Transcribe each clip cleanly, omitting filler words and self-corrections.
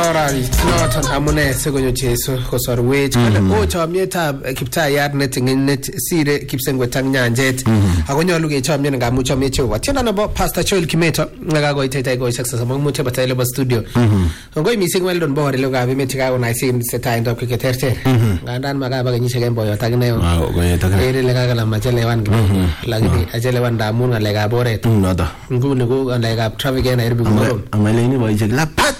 Alright, noton amune sikonyo Jesu kosorwech kole o chomyetab Kiptayat netingindet sire kipsengwet ak nyanjet ako nyolu kechomien ngamun chomyet Jehova. Tiendo nebo Pastor Joel Kimeto nekakoitaitai koishek 35 batay lebo studio. Ngoi mising Weldon Bor lokab emet chekakonaisin setaindab keterter. Ngandan makaba kenyisiek en boyot ak ineo. Ere lekakala machelewan kidogo lakini achelewan ndamun ngalekab oret. Nguni ko ngalekab traffic en Nairobi komorom. Amaleni boishek lapat.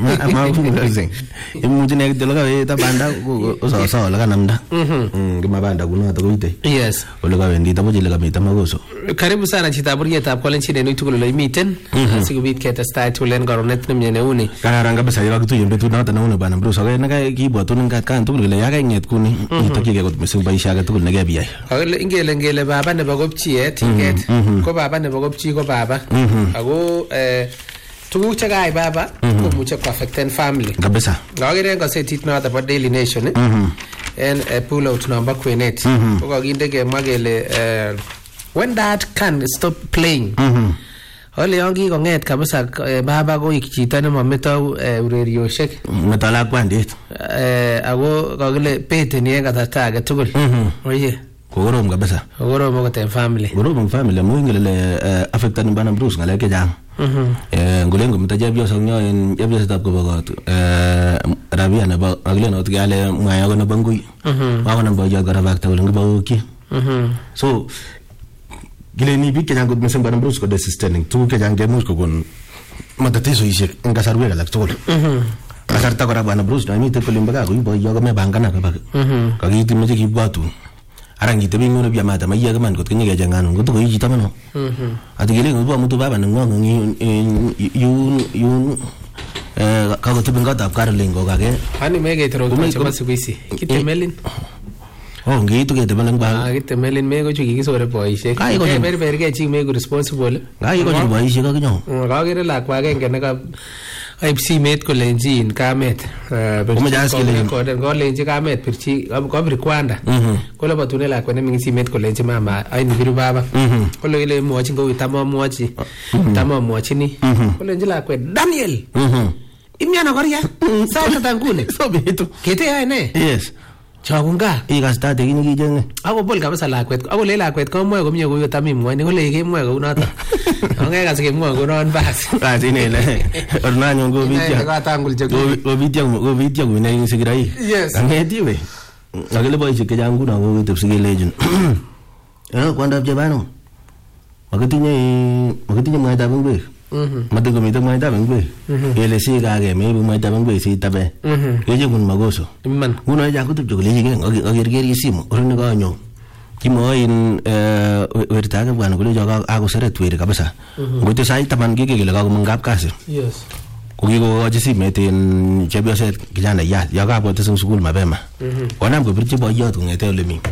Imuchi nek dilo kawe ta banda usawa la kanamda. Kima banda kuna ta kuite. Yes. Ole kawe ndita moja ile kamita magoso. Karibu sana chitaburietab kolenjin en uitugul ole imiten. Sikobit ketestai tulen koronet nemnyene uni. Kararan kabisa yakituyen betut noto neune bana Bruce ake neka kibwatun kan tugul kole yakeng'et kuni itokyike kot mising boisio age tugul nekebiyai. Akele ingele baba nebo kopchiet inget ko baba nebo kopchi ko baba. Ako tuguk chekayai baba komuche koaffecten family kabisa. Ngakere en gazetit noto bo Daily Nation en pull out number kwenet ko kakinde kemwa kele when dad can stop playing ole yon kikong'et kabisa baba koik chito nemameto ureriosiek meto lakwandit ako kakile peteni en kasarta age tugul. Oye kokorom kabisa. Kokorom akot en family. Kokorom family amu ingele affectani bana Bruce ngalek chechang. Ngulen komita chepyosok nyo en chepyosetab kobokot rabia nebo akile not kale mwaya ko nebo ngui wakonam boyot kora bakta kole ngibokyi. So gileni biik chechang kot mising bana Bruce ko desisteni tuguk chechang chemuch kokon matatisoishek en kasarwek alak tugul. Kasarta kora bana Bruce na mite kole mbaka ko boyot ko mebangana kabak kakitimeche kibwatun arang gitebi ngono bia mata maiya kaman kot kenyege jangan ngoto ko yiji tamano atigele ngobo mutu baba ngongo yun ka ko tibin gata Caroline go kage ani mege tro ko chama sibisi kitemelin ngitu ketemelin ba kitemelin mego chuki kisore boishe kai ko berber ke chi mego responsible kai ko chu boishe ka kinyo kagere lakwa agenge ne ka aib simet kolenjin kamet kolenji kamet pirchi kobir kwanda kole batune lakwa nemingin simet kolenji mama aini biru baba kole ile mwachin ko tamamwachini kolenji lakwa Daniel imyana koria sawa tangune sobitu kete ay ne yes chagunga ikasta tekini kijenge ako bol kabisa lakwet ako le lakwet ko mwe komye ko tamimwani kole kemwe ko noto angeka sikemwe ko non bas inele ornanyo go vidya go vidya ko ne sigirai angetiwe akile boishe kejangu na go tepsige legend kwanda jebano makitinye mwaita bengwe matiko mito mwaita bengwe ele si kage maybe mwaita bengwe si tabe yeje kun magoso man kuno ja kutub jogole yige agergeri simu orne ganyo kimoin wertaga bwana kule joga agoseret weri kabisa ngote sai taman gege gele gago mangap kasi yes kugigo aje simet en chebioset kijana ya kabwote sing sukul mapema konam ko birchi boyot ngete ole mi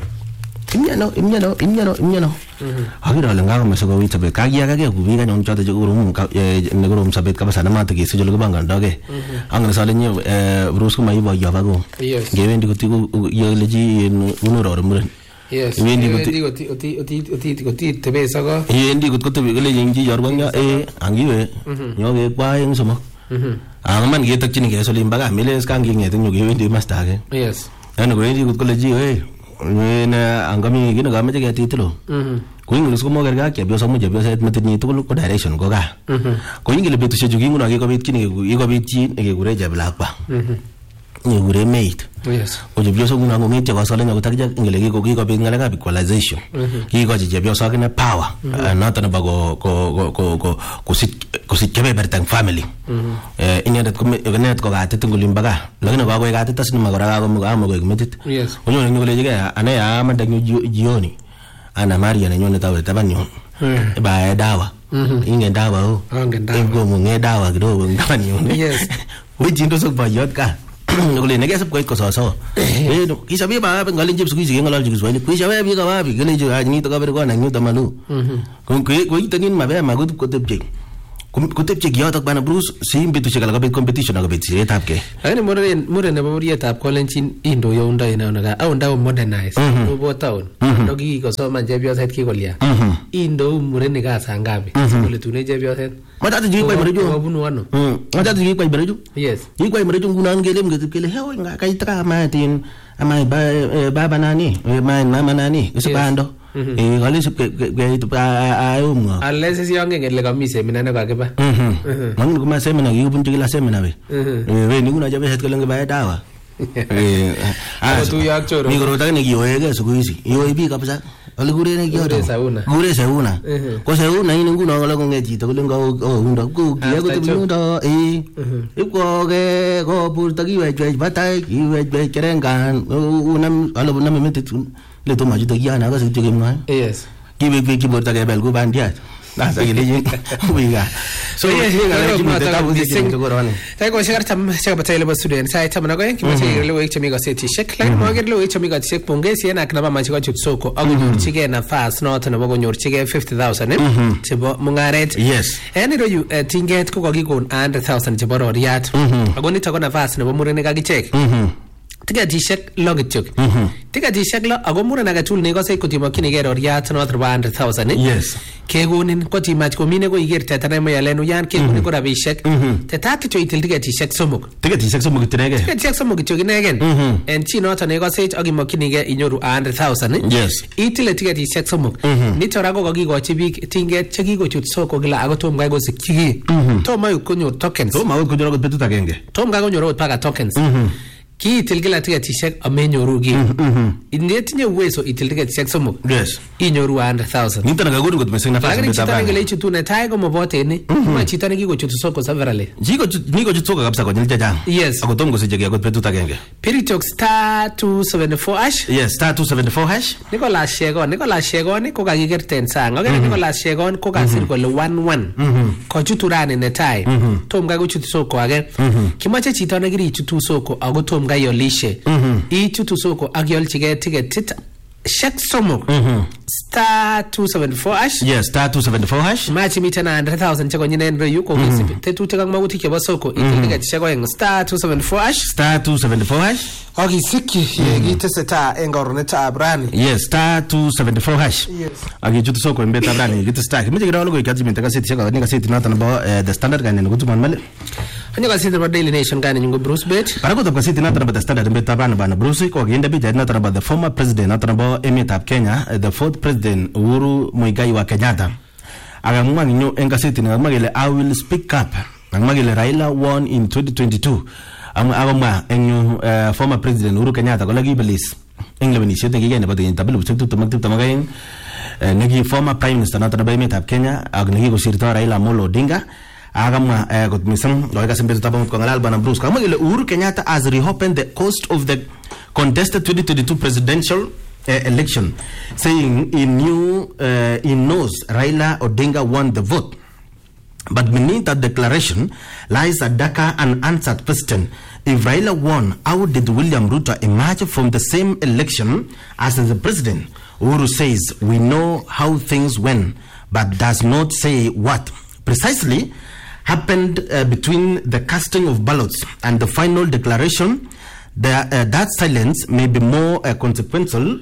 imnyano akira ole ngako mesoko wita be kagia kage kubi kanyon chote jogurum ne gurum sabet kabisa na mate ke sujolo bangan doge angre sale nye Bruce kuma ibo yo bago ngewendi kutiku yeleji unoro muren yes wendi oti tebe sako yendi kutebe kole yingi yorwanga angiwe nyoge kwa eng somo man getakchini ke solim baga miles kan nginget nyoge wendi master age yes ano wendi kutole ji wena angami gino gameje ke titlo ko ingles ko mo garga ke bioso mo je bioso metni to ko direction ko ga ko ingile betu se jugi nguna ke ko bit kini ko bit chi ke gure je blakpa ni gure mate yes ko je bioso nguna ngo mate ko sole ngo takja ingile ko bit ngala ga equalization ki ko je bioso ke na power not na bago ko sit kebe bertang family inyadet ko net ko ga tetungul imbaga lagina ko ga tetas ni magora ga mo ko metit yes onyo ni ngole je ana ya madanyo jioni ana Maria na nyone tawe tabanyo ba dawa inge dawa ingo munge dawa kidogo ndabanyo yes wijindo sok bayot ka ngole nege sab ko soso kisabi ba ngali jip suki ngala jik swali kisabi bi ka ba bi gele jo ni to ka ber ko na nyu tamalu ko itanin mabe magut ko tebje kotepche kiyotok bana Bruce si betusiek alak kobit competition akobit siretab kei. Lakini muren nebo burietab kolenjin indo youndo inaonaga au ndao modernize nebo town ndo kikosoman chepyoset kikolia indo murenik asa ngapi sikole tune chepyoset matatu jikwai marejo wabunu ano matatu jikwai marejo yes jikwai marejo ngunan ngele mgetipkele hewa nga kaitaka matin ama baba nani mama nani usibando galisi ke ayo mwa alese si yange ngele kami semina ne kakiba mangu kuma semina kikubunji kila semina we ni kuna jabe kole ngeba dawa tu yak choro ni korota ni kiyoege siku hizi iyo bi kabisa alikure ne kiyoto gure sauna ko sauna ini nguno ngala ko ngejito kole ngo unda ku kiyago tumundo iko ge go purta kiwe batai kiwe kerengan unam alo unam metetun le to majuto kiana ka situ kemwa yes kiwe kiborta ke bel ku bandia nasa gile wiga so tai ko shigar tam shigar batay le student sai tam na go ki batay le wek chami go seti shek like mo ger le wek chami go shek pongesi yana kana ma chigo chut soko agu chige na fast not na go nyor chige 50000 chebo mungaret yes eni ro yu tinget ko gikon 100000 chebo roriat agu ni to na fast nebo murene ka gichek tiketishek lo kityok tiketishek lo ako muren agetugul nekose kotimokchinigei roriat noto nebo 100,000 yes kekonin kotimach komine ko iker teta nemayalen uyan kekonin ko rabishek teta kityo itil tiketishek somok tiketishek somok kityo inegen en chi noto nekosech ak imokchinigei inyoru 100,000 yes itile tiketishek somok nito ra ko kakikochi biik tinget chekikochut soko kila ako tom kai kosikyi ki tomo konyor tokens tomo konyor akot betut agenge tom kai konyor akot paka tokens kiitil kila tiketishek amenyoru ki indetinye uwezo itil tiketishek somok yes inyoru 100,000 nito nakakonu kot mising nafasi lakini chito nekele ichutu netai ko maboteni ma chito nekikochutu soko severally nikochut soko kabisa konyil chechang yes ako tom kosicheki akot betut agenge piritok star 274 hash yes star 274 hash Nicolas Shegon ko kakikerten sang okere Nicolas Shegon ko kasir kole 11 kochutu rani netai tom kakochutu soko age kimache chito nekirichutu soko ako tom kayolishe ichutu soko ak yolchigei tiketit shek somok star 274 hash yes star 274 hash machi miten 100,000 cheko nyinen reyu ko kisipi tetutik ak magutik chebo soko itil tiketishek oeng star 274 hash star 274 hash ak isikyi kiteseta en korunetab rani yes star 274 hash ak ichutu soko en betab rani kiteseta kimeche kiro logoiwek chachiminte kasetishek ak kasetit noto nebo the standard kainen kutumon male Onyo kasetit nebo Daily Nation kainen ko Bruce Bet barakotab kasetit noto nebo the standard en betab rani bana Bruce ko kinde pichait noto nebo the former president noto nebo emetab Kenya the fourth president Uhuru Muigai wa Kenyatta akamwa nyo en kasetit akamwa kele I will speak up akamwa kele Raila won in 2022 akamwa en former president Uhuru Kenyatta kole kibelis en lewenisiet nekikei nebo kenyitab 2022 neki former prime minister noto nebo emetab Kenya ak nekikosirto Raila Amolo Odinga akamwa kot mising loikasim betutap amut kongalal bana Bruce akamwa kele Uhuru Kenyatta has reopened the cost of the contested 2022 presidential election, saying he knows Raila Odinga won the vote. But beneath that declaration lies a darker and unanswered question. If Raila won, how did William Ruto emerge from the same election as the president? Uhuru says, we know how things went, but does not say what precisely happened between the casting of ballots and the final declaration. That silence may be more consequential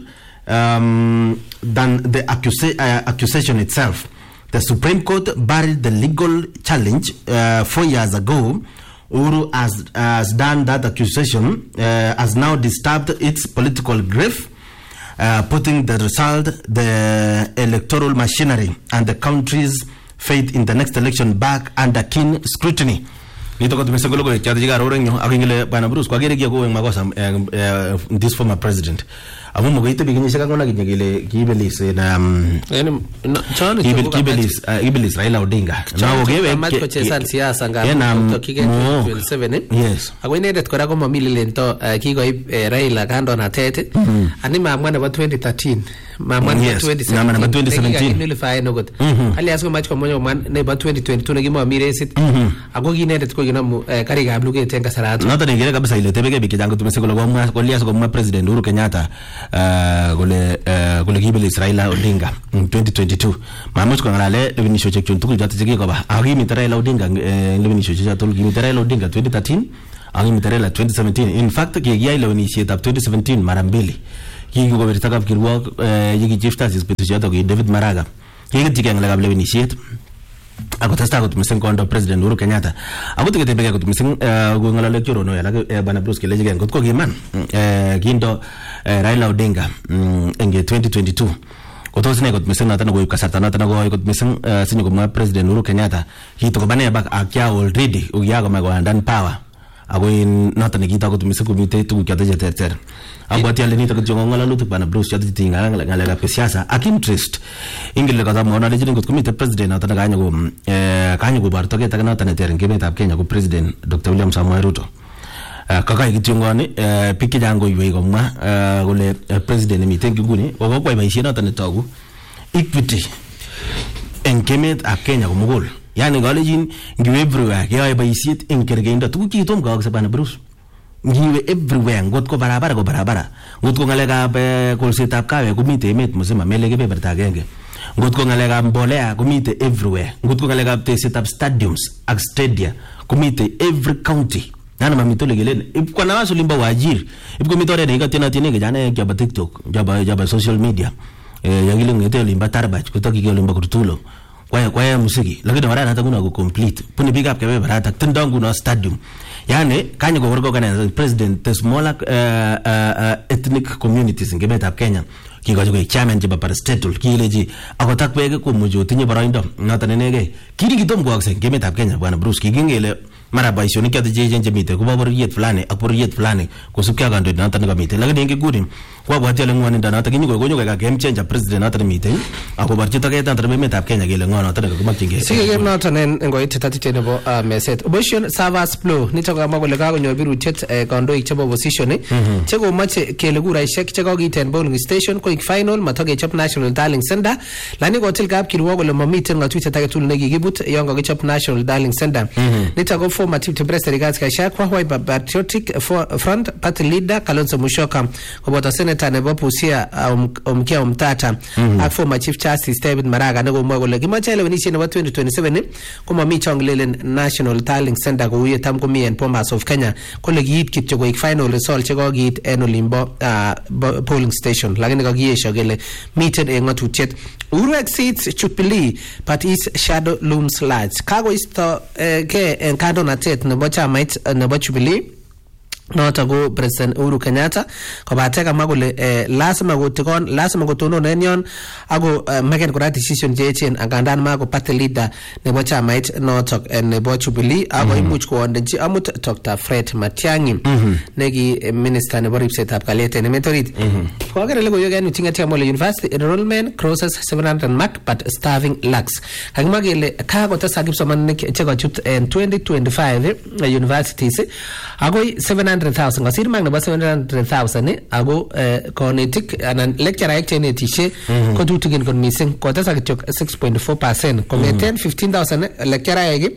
than the accusation itself. The Supreme Court buried the legal challenge 4 years ago. Uhuru has done that accusation, has now disturbed its political grave, putting the result, the electoral machinery, and the country's faith in the next election back under keen scrutiny. Nito ko tumesa golo ko chatiga rorenyo akingile bana Bruce kwa gere gigo en makosa this former president amu mo goite biginye shaka ngona kinyegele kibelis na kibelis Raila Odinga na ogewe matko chesan siasa ngam to kige 27 yes ako inedet kora ko mamili lento kikoib Raila kando na tete ani mamwa nebo 2013 Yes, 2017 nulify no good alias ko match ko monyo man ne ba 2022 ne gimo miresit ako ginedet ko ginamu kari ga bluke tenga saratu noto ne gere kabisa ile tebeke biki jangu tumese ko lias ko president Uhuru Kenyatta gole gibel Raila Odinga 2022 mamuch ko ngale lebinisho chekchun tukul jati cheki ko ba agi mi Raila Odinga lebinisho chekchun gi mi Raila Odinga 2013 agi mi Raila 2017 in fact ki ya ile initiate 2017 mara mbili kiki ko berta kap kirwok yiki chief justice betu chato ki David Maraga kiki tikeng la kap lebinishet ako testa ko tumisen kondo president Uhuru Kenyatta ako tikete beke ko tumisen go ngala lecture no yala bana Bruce Keleji gen ko giman kindo Raila Odinga enge 2022 ko tos ne ko tumisen na tan go kasarta na tan go ko tumisen sinyo ko president Uhuru Kenyatta hito ko bane bak akya already uya ko mago andan power ako in nata ne kita ko tumisen ko mite tu kya ter abati ale nita ko jongo ngala lutu bana Bruce yati tinga ngala la siasa ak interest ingile ka mo na le jini ko komite president nata kanyo go bar to ke ta na tan ter ngebe ta Kenya ko president Dr. William Samoei Ruto kaka gitiongoni piki jango iwe ko ma gole president mi tengi guni o ko ba ishina tan togu equity enkemet ak Kenya ko mugol yani gole jin ngiwe everywhere ya ba isit enkergeinda tuki tom ga bana Bruce ngiwe everywhere ngot ko barabara ngot ko ngalega be kolsetab kawe kumite emet musima melege be berta genge ngot ko ngalega mbolea kumite everywhere ngot ko ngalega tesetab stadiums ak stadia kumite every county nana mamito legelen ipko na waso limba wajir ipko mitore de ikatena tene jana jaba TikTok jaba social media yagile ngete limba tarbach kutoki ke limba kurtulo kwa musiki lakini wala hata kuna go complete puni big up ke barata tendongu na stadium yani kanye go work organize president the smaller ethnic communities in Gebet Kenya kigoje ko chairman je ba statul kileji akotak pege ko mujo tinye baraindo nata nenege kiri kitom go akse Gebet Kenya bwana Bruce kigingele mara baisho nikya de jeje mite ko babor yet fulani apor yet fulani ko supka gando nata ne mite lakini nge gudi kwa bwati ale ngwani ndana ta kinyo go ka game changer president nata mite ako barchita ke tan Gebet Kenya gele ngwana nata ko makinge sige game nata nen ngo itata tene bo meset opposition servers flow nitoka magole ka konyor birutiet kandoik chebo opposition chego mache kele kuraishek chego giten polling station ko final matoke chop national dialing center lani ko til kap kirwo kole mamiten ngatutyet age tugul nekikibut yon kakichop national dialing center nitako formative to press regards Kashakwa Wiper Patriotic Front Party leader Kalonzo Musyoka koboto senator nebo Busia Omkia Omtata ak former chief justice David Maraga ne komwa kole kimache lewenishet nebo 2027 komami chonglelen national dialing center ko uye tam komi en Bomas of Kenya kole kiit kityo koik final result cheko kiit en olimbo polling station lakini kakiyesho kele miten en ngatutyet Uhuru exceeds Jubilee but his shadow looms large kakoisto ke en kandoinatet nebo chamait nebo Jubilee noto ko president Uhuru Kenyatta kobate kama kole lazima kotonon en yon ako maken kora decision cheechen angandan mako party leader nebo chamait noto nebo Jubilee ako imuch koondechi amut Dr. Fred Matiang'i neki minister nebo ripsetab kalyet en emet orit kokere logoiwek en Utinga Mole University enrollment crosses 700 mark but starving lacks kakimwa kele kakotesak kipsomaninik chekochut en 2025 universities akoi 700,000 kasir mag nebo 700,000 ako konetik anan lecturer chenetishe ko tutigin kon missing kotesak kityo 6.4% kongeten 15,000 lecturer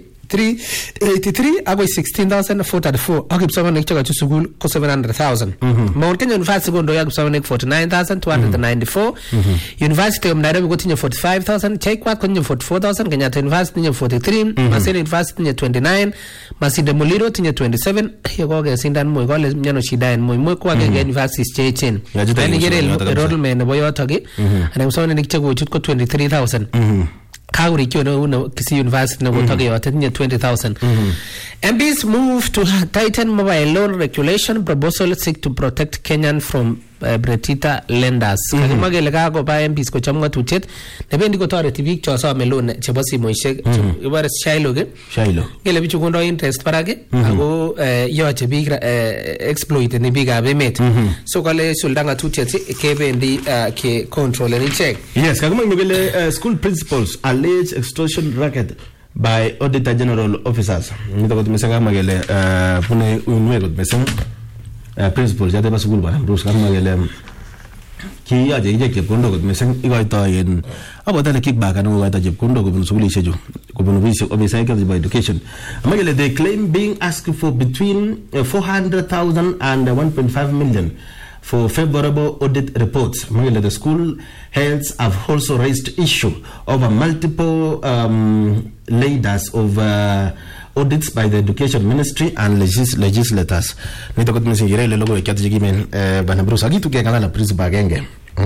383 ako 16,434 ak kipsomaninik chekachut sukul ko 700,000 Mount Kenya University kondo ya kipsomaninik 49,294 University of Nairobi kotinye 45,000 JKUAT kotinye 44,000 Kenyatta University tinye 43 Maseno University tinye 29 Masinde Muliro tinye 27 yoko kesindan moi kole mnyano shida en moi kwa genge universities cheechen yani kere enrollment nebo yotok ana kipsomaninik chekochut ko 23,000 Kauri kyo kisi university nebo toke yote tinye 20,000 MPs move to tighten mobile loan regulation proposal seek to protect Kenyan from Bretita lenders kakimwa kele kakoba MPs kochom ngatutiet nebendi kotoreti biik chosome loan chebo simoishek ibare Shylock kele bichu kondo interest barak ako yoche biik exploit ni biikab emet so kale sulda ngatutiet kebendi ke control en ichek yes kakimwa kele school principals allege extortion racket by Auditor General officers nito kotumisa kama kele pune unwe kotumisa principals yate ba school bana Bruce kama kele kiyoche ichek chepkondok kot mising ikoitoen abotale kickback anan kokoito chepkondok kobun sukulishechu kobun ofisaek chebo education amakele they claim being asked for between 400,000 and 1.5 million for favorable audit reports. Amakele the school heads have also raised issue over multiple layers of audits by the education ministry and legislators. Nito kot mising irele logo ikiatu jikimen Bwana Bruce akitu kengalala principal agenge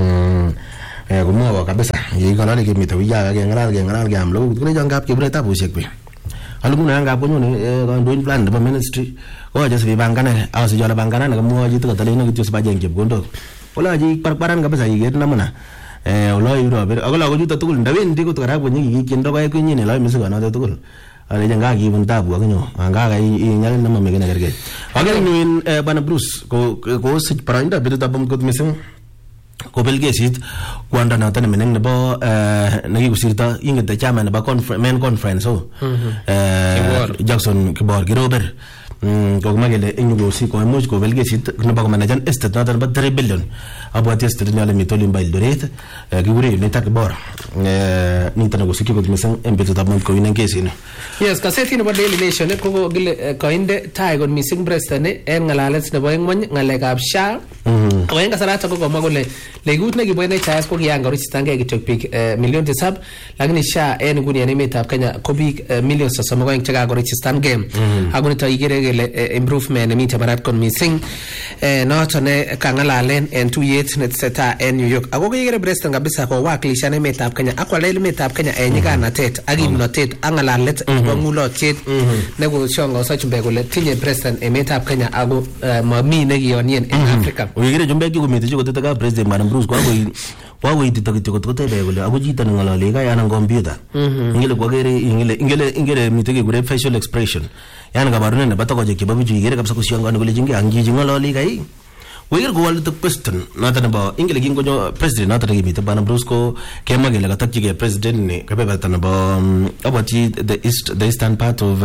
kumwa kabisa yikalale kemite wiya kengalal keam logo kule jangap kebure tabushek be alunguna ngap konyone kandoin plan nebo ministry ko just bibangane awasi jala bangana kamwa jitu katalena kityo sibajeng chepkondok wala ji parparan kabisa yiget namuna oloi uro ber akola ko juta tugul ndawendi ko tukara kwenye kikindo ko kwenyine la misigo na tugul ale janga kibun tabu akinyo anga ga inyal na mamege na gerge agel nuin Bwana Bruce ko sich parainda bitu tabam kot mising ko belgesit kwanda na tane meneng nebo nagikusirta ingete chairman nebo main conference Jackson Kibor Girober ko magele ingo si ko much ko belgesit nebo ko manajan estate na tane 3 billion abwati estate ni ale mitolin ba Eldoret gigure ni takbor ni tane ko sikiko mising embeto tabam ko inen kesino. Yes, kaseti nebo Daily Nation ko gile koinde tai kon mising president en ngalalet nebo ngwony ngalekab SHA ko en kasarata ko komwa kole legut ne kibo NHIS ko kianga richistange kityok bik million 7 lakini SHA en nguni en emetab Kenya ko bik million 32 che kakorichistan game ako nito igere kele improvement nemite barat kon mising noto ne kangalalen en tuyet ne tseta en New York ako igere president kabisa ko wakilisha emetab Kenya akwala emetab Kenya en nyiganatet ak imnotet angalalet ngulotchet ne ko shongo sa chumbe kole tinye president emetab Kenya ako mami ne kiyonien en Africa igere chumbe ki komite chiko tetaka president Bwana Bruce kwa itito kityo kotebe kole ako chito ne ngalali ka yana computer ingele kwagere ingele mitege gure facial expression yana kabarune ne batako chebo bichu igere kabisa kusiongana kole jinge angiji ngalali kai wigere ko wal the question nata ne ba ingele kingonyo president nata ne kimite Bwana Bruce ko kema gele katakige president ne kabeba tana ba abati the eastern part of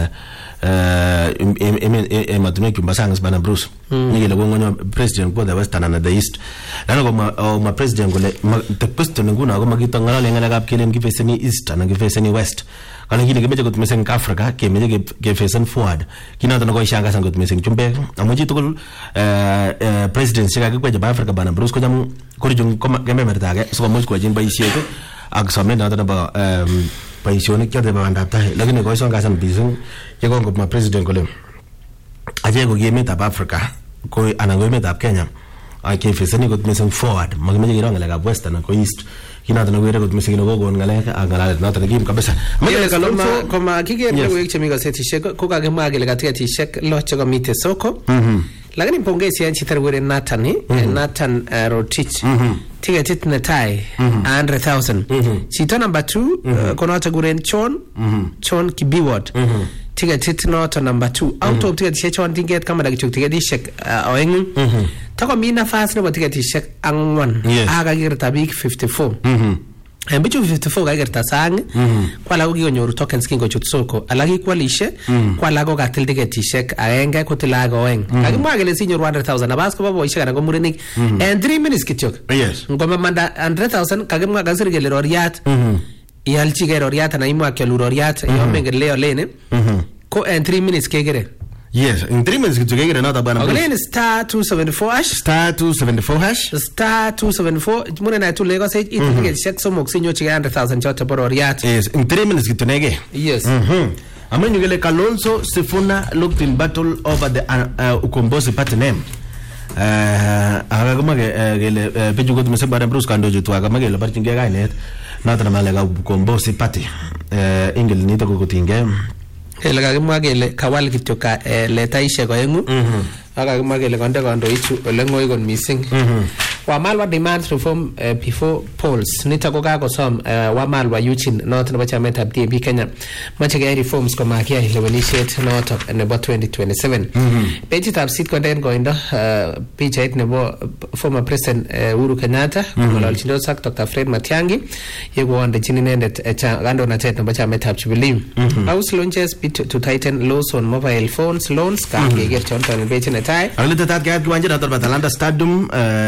matume kumbasangas Bwana Bruce ngile ngonyo president ko the western and the east lana ko ma president gole the question nguna ko magito ngalale ngala kap kelen kifeseni east na kifeseni west kana kile kemeje kot mesen Africa kemeje kefesen forward kinata no ko ishanga sangot mesen chumbe amoji tukul president sika kweje ba Africa Bwana Bruce ko jam ko jung ko gembe mertage so mo ko jin bayisieto ak samme na ba paisione kya de banda ta lakini ko songa san bizung ye ko ma president ko le aje ko yeme ta Africa ko anango yeme ta Kenya ake fesani ko mesen forward magmeje giranga la western ko east kinata no were ko mesen no go ngale ngala na ta gim kabisa magele kalonso koma kigere ko yekche miga setishek ko kage magele katikatishek lo chego mite soko lakini pongezi ya nchitari were Nathan Rotich ticket netai 100,000 chito number 2 kono guren Chon Kibiwot ticket noto number 2 out of ticket Chon ticket kama dakichuk ticket shek oengu tako mi nafasi nebo ticket shek angwan aga girta big 54 bichu 54 kagerta sang kwala ko kikonyoru tokens kingo chut soko alaki kwalishe kwala ko katil tiketishek aenge kotilago oeng akimwa kele sinyoru 100,000 abas ko boishek anan ko murenik en 3 minutes kityok ngoma manda 100,000 kakimwa kasir kele roriat ialchi ke roriat anan imwa kyolu roriat yomenge leo lene ko en 3 minutes kegere. Yes, in 3 minutes kitu kegere nata Bwana Bruce. Oglen star 274 hash mune na tu lego say it check somok sinyo chige 100,000 chote bororiat. Yes, in 3 minutes kitu nege. Yes. Amenyo gele Kalonzo Sifuna looked in battle over the Ukombosi party name. Akagama gele peju ko tumese Bwana Bruce kando jitu akagama gele parchinge kainet nata na malega Ukombosi party. Ingel nito ko kutinge kakimwa kele kawal kityo ka letaishek oengu akakimwa kele konde kandoichu ole ngoi kon mising Wamalwa demands reform before polls nito ko kakosom Wamalwa Eugene noto nebo chametab DAP Kenya mache keyai reforms komakia lewenisiet noto nebo 2027 pejitab sit konden koindo pichait nebo former president Uhuru Kenyatta ngololchindos ak Dr. Fred Matiang'i yekoondechin inendet kandoinatet nebo chametab Jubilee House launches bid to tighten laws on mobile phones loans ka keker chonto en pejit netai alitetat kayat kiwanjet noto Talanta Stadium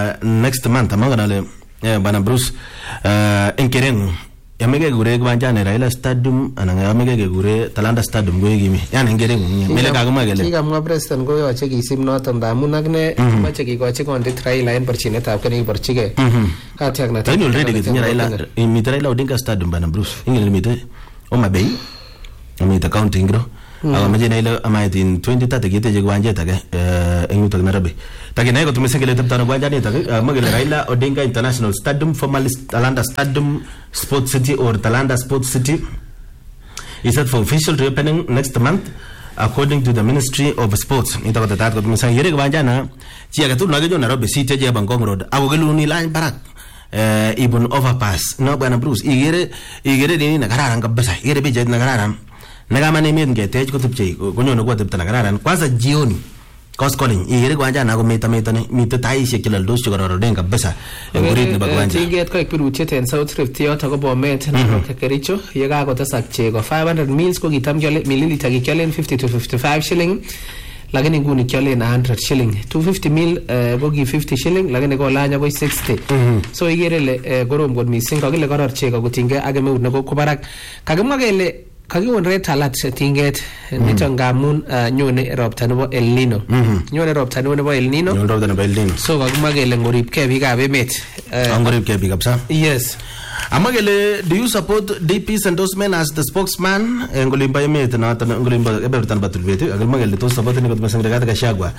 next month amangan ale bana Bruce en kerengu yamege gure gwanjane Raila Stadium ananga yamege gure Talanta Stadium go yimi yani ngerengu mele kaguma gele kigamwa president go yoche kisim noton damun akne mache kikochi kondit Raila en porchinetab kene porchige katiakna tani already getinya Raila imite Raila Odinga Stadium bana Bruce ingel imite Oma Bay imite county ngro aga majina ile amaitin 2030 giteje gwanjet age enyutak Nairobi takina ko tumesengele taptana gwanjani take magele Raila Odinga International Stadium formerly Talanta Stadium Sports City or Talanta Sports City is set for official reopening next month according to the Ministry of Sports. Ita ko tatat ko tumesang yere gwanjana chi aga tu nagejo Nairobi City je Bangkok Road agogelu ni line barak ibon overpass no bana Bruce igere ni nagararan kabisa igere bija nagararan nagama ne mien getej ko tupche konyono ko tupta nagararan kwanza jioni koskoling igere gwanja na ko meta ne mita taishe kilal dos chogoro den kabisa ngurit ne bagwanja tiget ko ikpiruchet en South Rift yota ko bomet na Kericho yega ko tasak chego 500 mils ko gitam jole milliliter ki kyalen 50 to 55 shilling lakini nguni kyalen 100 shilling 250 mil ko gi 50 shilling lakini ko lanya ko 60 so igere le gorom god missing ko kile koror chego kutinge age meut ne ko barak kagimwa kele kagiwon red alert tinget nito ngamun nyone ropta nebo El Nino nyone ropta nebo El Nino nyone ropta nebo El Nino so kagimwa kele ngoripke biikab emet ngoripke biik kabisa yes amagele do you support DP's endorsement as the spokesman ngolimba emet noton ngolimba ebertan batulbeti agimagele to support ni kot mesang regata kashagwa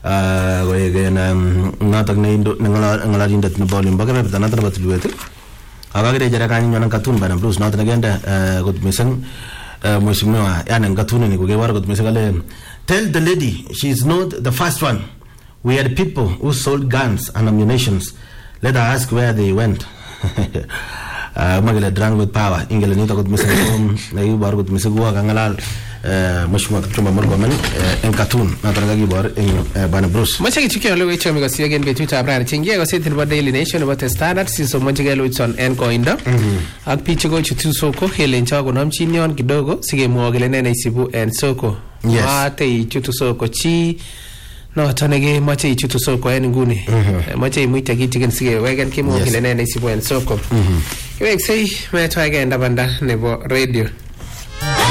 goyena noton ne indo ngalarindet nebo limba ebertan noton batulbeti agagere jara kanyo nan katun bana Bruce noton agenda kot mesang mheshimiwa yani ngatuni ni kugewara kot mesang ale tell the lady she is not the first one. We had people who sold guns and ammunitions. Let her ask where they went. Magale drunk with power ingele nita kot mesang na ibar kot mesang wa kangalal mheshimiwa kutumba morgomen en katun na taragagi bar en bana Bruce mache kichike lo wecho mi gasi again betu tabran chingie go sit about Daily Nation about the standard siso mache gelo on en coinda ak piche go chutu soko helen chago nam chinyon kidogo sige muogele nene isibu en soko ate chutu soko chi no tanege mache chutu soko en nguni mache muita kitigen sige wegen kimo helen nene isibu en soko iwe sei me twa agenda banda nebo radio